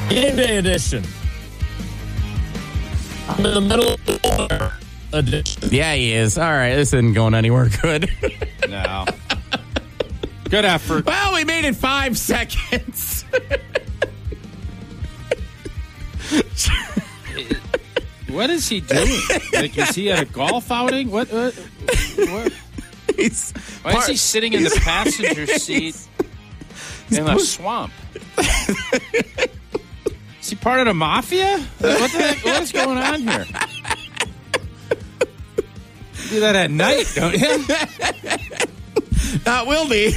Game day edition. I'm in the middle of the edition. Yeah, he is. All right, this isn't going anywhere good. No. Good effort. Well, we made it 5 seconds. What is he doing? Like, is he at a golf outing? What? Why is he sitting in the passenger seat in a swamp? Is he part of the mafia? What the heck? What is going on here? You do that at night, don't you? Will be.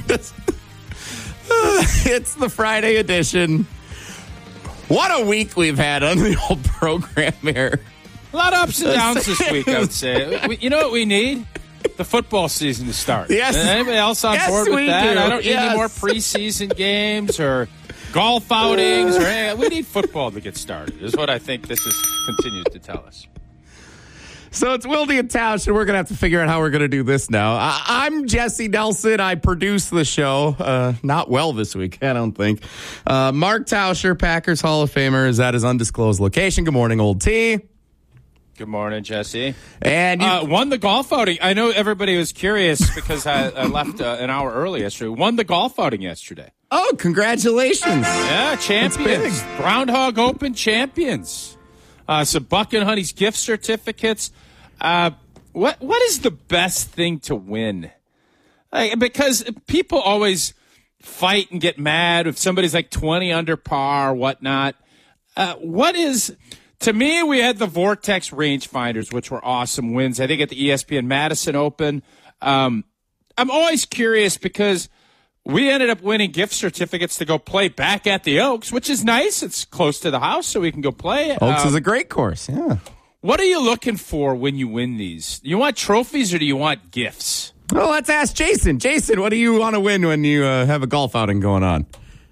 It's the Friday edition. What a week we've had on the old program here. A lot of ups and downs this week, I would say. You know what we need? The football season to start. Yes. Anybody else on board with that? Do. I don't need any more preseason games or golf outings. We need football to get started, is what I think this continues to tell us. So it's Wildy and Tausch, and we're going to have to figure out how we're going to do this now. I'm Jesse Nelson. I produce the show. Not well this week, I don't think. Mark Tauscher, Packers Hall of Famer, is at his undisclosed location. Good morning, Old T. Good morning, Jesse. And you won the golf outing. I know everybody was curious because I left an hour early yesterday. Won the golf outing yesterday. Oh, congratulations. Yeah, champions. Groundhog Open champions. Some Buck and Honey's gift certificates. What is the best thing to win? Because people always fight and get mad if somebody's like 20 under par or whatnot. To me, we had the Vortex rangefinders, which were awesome wins. I think at the ESPN Madison Open. I'm always curious because we ended up winning gift certificates to go play back at the Oaks, which is nice. It's close to the house, so we can go play. Oaks is a great course, yeah. What are you looking for when you win these? Do you want trophies or do you want gifts? Well, let's ask Jason. Jason, what do you want to win when you have a golf outing going on?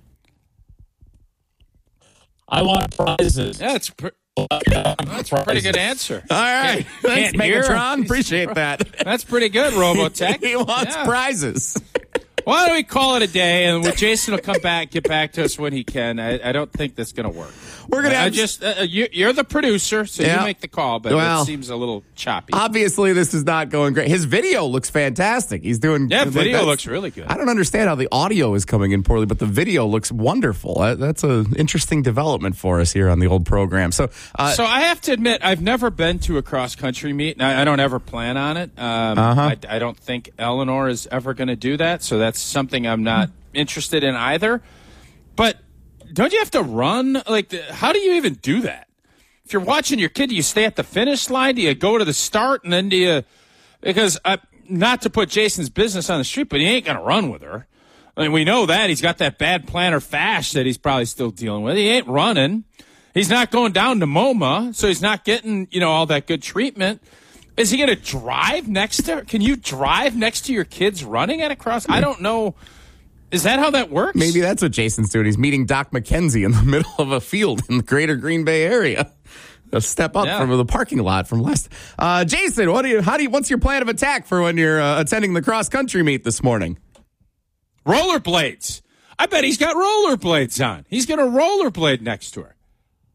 I want prizes. Yeah, that's a pretty good answer. All right. Thanks, Megatron. Appreciate that. That's pretty good, Robotech. He wants prizes. Why don't we call it a day, and Jason will get back to us when he can. I don't think that's going to work. We're going to have you're the producer, so you make the call, but it seems a little choppy. Obviously, this is not going great. His video looks fantastic. He's doing video looks really good. I don't understand how the audio is coming in poorly, but the video looks wonderful. That's an interesting development for us here on the old program. So I have to admit, I've never been to a cross country meet, and I don't ever plan on it. I don't think Eleanor is ever going to do that, so that's something I'm not interested in either. But don't you have to run? How do you even do that? If you're watching your kid, do you stay at the finish line? Do you go to the start and then do you? Because not to put Jason's business on the street, but he ain't going to run with her. I mean, we know that. He's got that bad plantar fascia that he's probably still dealing with. He ain't running. He's not going down to MoMA, so he's not getting, all that good treatment. Is he going to drive next to her? Can you drive next to your kids running at a cross? I don't know. Is that how that works? Maybe that's what Jason's doing. He's meeting Doc McKenzie in the middle of a field in the greater Green Bay area. A step up from the parking lot from last. Jason, what's your plan of attack for when you're attending the cross country meet this morning? Rollerblades. I bet he's got rollerblades on. He's going to rollerblade next to her.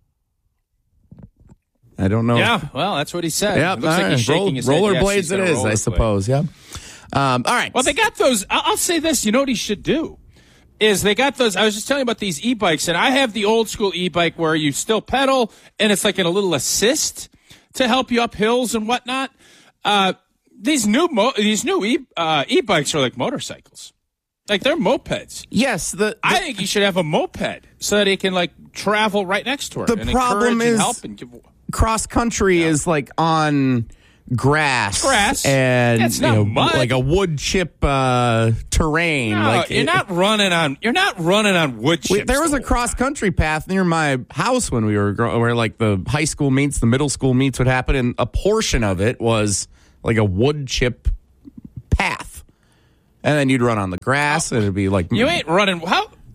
I don't know. Yeah, well, that's what he said. Yeah, it looks like he's shaking his head. Rollerblades it is, I suppose. Yeah. All right. Well, they got those. I'll say this. You know what he should do? Is they got those. I was just telling you about these e-bikes, and I have the old school e-bike where you still pedal, and it's like a little assist to help you up hills and whatnot. These new e-bikes are like motorcycles. Like they're mopeds. Yes. I think he should have a moped so that he can travel right next to her. The problem is help and give, cross country is on grass and it's not mud. Like a wood chip terrain. No, you're not running on wood chips. There was a cross country path near my house when we were where the high school meets, the middle school meets would happen, and a portion of it was like a wood chip path, and then you'd run on the grass, and it'd be like you ain't running.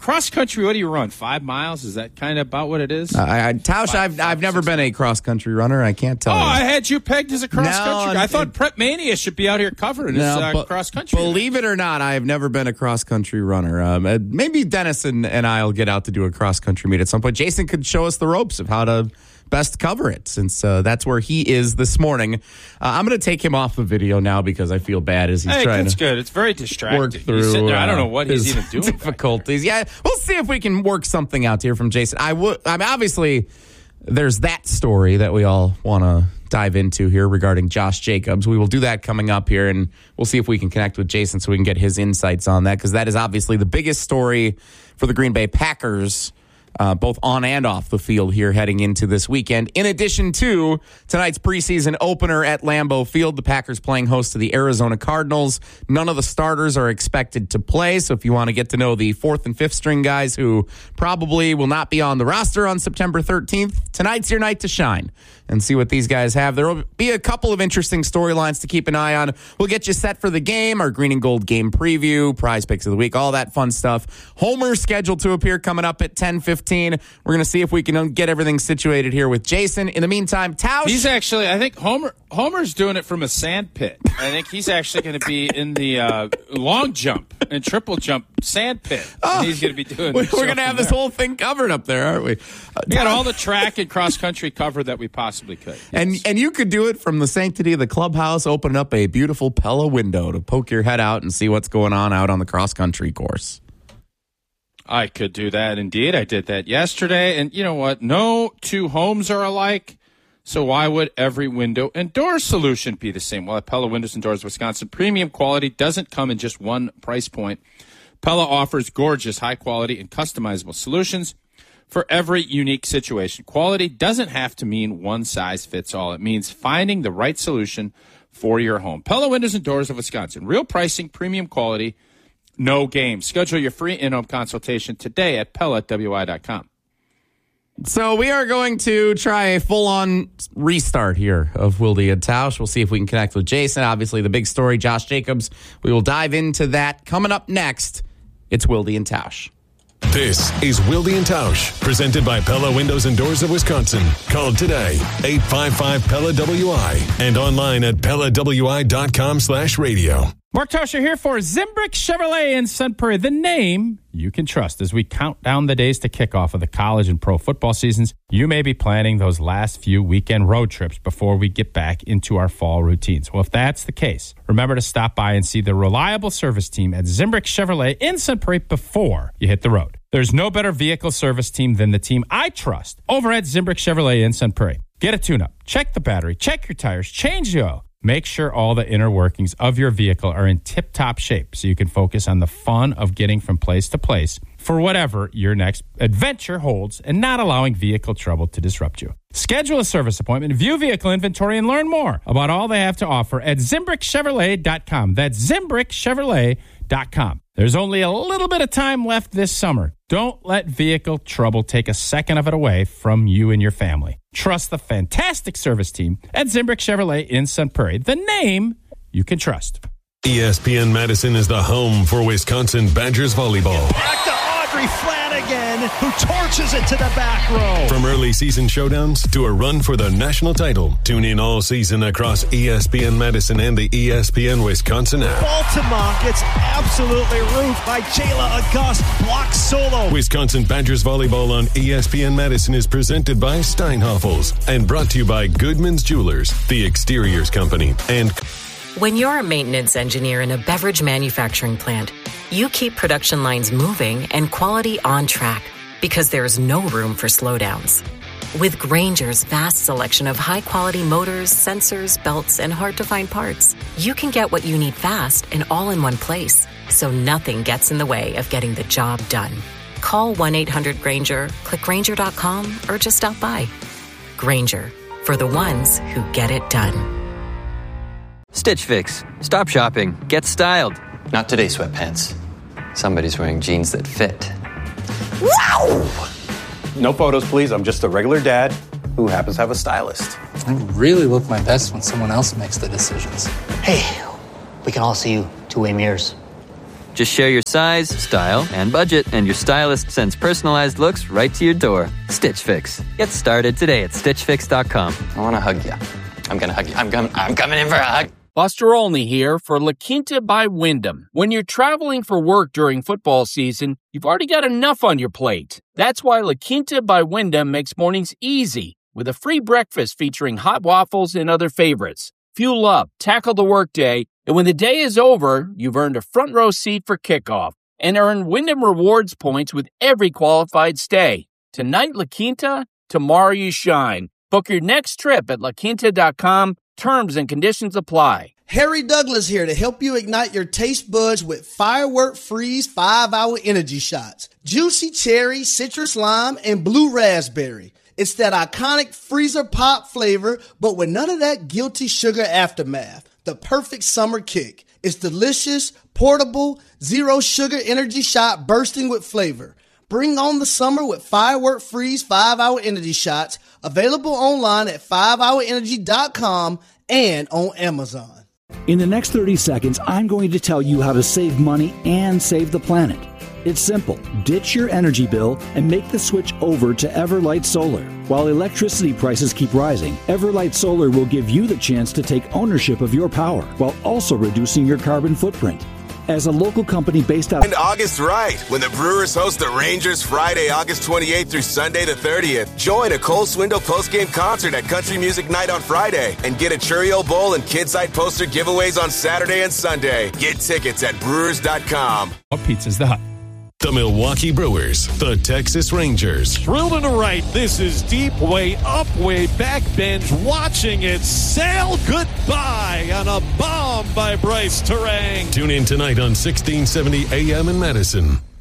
cross country, what do you run? 5 miles? Is that kind of about what it is? Tausch, I've never been a cross country runner. I can't tell you. I had you pegged as a cross country. I thought Prep Mania should be out here covering this cross country. Believe it or not, I have never been a cross country runner. Maybe Dennis and I will get out to do a cross country meet at some point. Jason could show us the ropes of how to best cover it, since that's where he is this morning. I'm going to take him off the video now because I feel bad as he's trying to. Good. It's very distracting. Work through. He's sitting there, I don't know what he's even doing. Difficulties. Yeah, we'll see if we can work something out here from Jason. I mean, obviously, there's that story that we all want to dive into here regarding Josh Jacobs. We will do that coming up here, and we'll see if we can connect with Jason so we can get his insights on that, because that is obviously the biggest story for the Green Bay Packers, both on and off the field here heading into this weekend. In addition to tonight's preseason opener at Lambeau Field, the Packers playing host to the Arizona Cardinals. None of the starters are expected to play, so if you want to get to know the 4th and 5th string guys who probably will not be on the roster on September 13th, tonight's your night to shine and see what these guys have. There will be a couple of interesting storylines to keep an eye on. We'll get you set for the game, our green and gold game preview, prize picks of the week, all that fun stuff. Homer's scheduled to appear coming up at 10:15. We're going to see if we can get everything situated here with Jason. In the meantime, Tausch. He's actually, I think Homer's doing it from a sand pit. I think he's actually going to be in the long jump and triple jump sand pit. And he's going to be doing We're going to have this whole thing covered up there, aren't we? We got all the track and cross country covered that we possibly could. Yes. And you could do it from the sanctity of the clubhouse, open up a beautiful Pella window to poke your head out and see what's going on out on the cross country course. I could do that indeed. I did that yesterday. And you know what? No two homes are alike. So why would every window and door solution be the same? Well, at Pella Windows and Doors Wisconsin, premium quality doesn't come in just one price point. Pella offers gorgeous, high quality, and customizable solutions for every unique situation. Quality doesn't have to mean one size fits all. It means finding the right solution for your home. Pella Windows and Doors of Wisconsin. Real pricing, premium quality, no games. Schedule your free in-home consultation today at PellaWI.com. So we are going to try a full-on restart here of Wilde and Tausch. We'll see if we can connect with Jason. Obviously, the big story, Josh Jacobs. We will dive into that. Coming up next, it's Wilde and Tausch. This is Wilde and Tausch, presented by Pella Windows and Doors of Wisconsin. Call today, 855-PELLA-WI, and online at PellaWI.com/radio. Mark Tauscher here for Zimbrick Chevrolet in Sun Prairie, the name you can trust. As we count down the days to kickoff of the college and pro football seasons, you may be planning those last few weekend road trips before we get back into our fall routines. Well, if that's the case, remember to stop by and see the reliable service team at Zimbrick Chevrolet in Sun Prairie before you hit the road. There's no better vehicle service team than the team I trust over at Zimbrick Chevrolet in Sun Prairie. Get a tune-up, check the battery, check your tires, change the oil. Make sure all the inner workings of your vehicle are in tip-top shape so you can focus on the fun of getting from place to place for whatever your next adventure holds and not allowing vehicle trouble to disrupt you. Schedule a service appointment, view vehicle inventory, and learn more about all they have to offer at ZimbrickChevrolet.com. That's ZimbrickChevrolet.com. There's only a little bit of time left this summer. Don't let vehicle trouble take a second of it away from you and your family. Trust the fantastic service team at Zimbrick Chevrolet in Sun Prairie, the name you can trust. ESPN Madison is the home for Wisconsin Badgers volleyball. Back to Audrey Flanagan, who torches it to the back row. From early season showdowns to a run for the national title, tune in all season across ESPN Madison and the ESPN Wisconsin app. Baltimore gets absolutely roofed by Jayla August, block solo. Wisconsin Badgers volleyball on ESPN Madison is presented by Steinhoffels and brought to you by Goodman's Jewelers, the exteriors company, and... When you're a maintenance engineer in a beverage manufacturing plant, you keep production lines moving and quality on track because there's no room for slowdowns. With Grainger's vast selection of high-quality motors, sensors, belts, and hard-to-find parts, you can get what you need fast and all in one place, so nothing gets in the way of getting the job done. Call 1-800-GRAINGER, click Grainger.com, or just stop by. Grainger, for the ones who get it done. Stitch Fix. Stop shopping. Get styled. Not today, sweatpants. Somebody's wearing jeans that fit. Wow! No photos, please. I'm just a regular dad who happens to have a stylist. I really look my best when someone else makes the decisions. Hey, we can all see you two-way mirrors. Just share your size, style, and budget, and your stylist sends personalized looks right to your door. Stitch Fix. Get started today at StitchFix.com. I want to hug you. I'm going to hug you. I'm coming in for a hug. Buster Olney here for La Quinta by Wyndham. When you're traveling for work during football season, you've already got enough on your plate. That's why La Quinta by Wyndham makes mornings easy with a free breakfast featuring hot waffles and other favorites. Fuel up, tackle the workday, and when the day is over, you've earned a front row seat for kickoff and earn Wyndham Rewards points with every qualified stay. Tonight, La Quinta, tomorrow you shine. Book your next trip at laquinta.com. Terms and conditions apply. Harry Douglas here to help you ignite your taste buds with Firework Freeze 5-Hour Energy Shots. Juicy cherry, citrus lime, and blue raspberry. It's that iconic freezer pop flavor, but with none of that guilty sugar aftermath. The perfect summer kick. It's delicious, portable, zero sugar energy shot bursting with flavor. Bring on the summer with Firework Freeze 5-Hour Energy Shots, available online at 5hourenergy.com and on Amazon. In the next 30 seconds, I'm going to tell you how to save money and save the planet. It's simple. Ditch your energy bill and make the switch over to Everlight Solar. While electricity prices keep rising, Everlight Solar will give you the chance to take ownership of your power while also reducing your carbon footprint. As a local company based out... And August right, when the Brewers host the Rangers Friday, August 28th through Sunday the 30th. Join a Cole Swindle postgame concert at Country Music Night on Friday and get a Cheerio Bowl and Kidside poster giveaways on Saturday and Sunday. Get tickets at Brewers.com. What pizza's that? The Milwaukee Brewers, the Texas Rangers. Drilled into right. This is deep, way up, way back. Bench watching it sail goodbye on a bomb by Bryce Terang. Tune in tonight on 1670 AM in Madison.